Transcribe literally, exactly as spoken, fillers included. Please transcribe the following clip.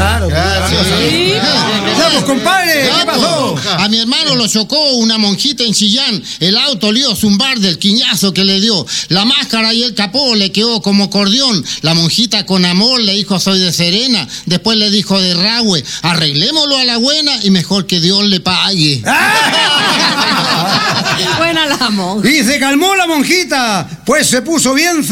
Claro, claro. Sí. Vamos, compadre, ¿qué pasó? A mi hermano lo chocó una monjita en Chillán. El auto le dio zumbar del quiñazo que le dio. La máscara y el capó le quedó como acordeón. La monjita con amor le dijo soy de Serena. Después le dijo de Rahue, arreglémoslo a la buena y mejor que Dios le pague. Buena la monja. Y se calmó la monjita, pues se puso bien